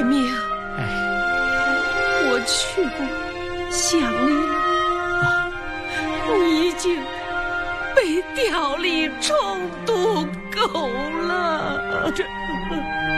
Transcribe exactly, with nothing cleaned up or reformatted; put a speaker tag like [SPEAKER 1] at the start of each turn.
[SPEAKER 1] 命，
[SPEAKER 2] 哎，
[SPEAKER 1] 我去过乡里了，
[SPEAKER 2] 啊，
[SPEAKER 1] 你已经被调离充毒沟了。
[SPEAKER 2] 这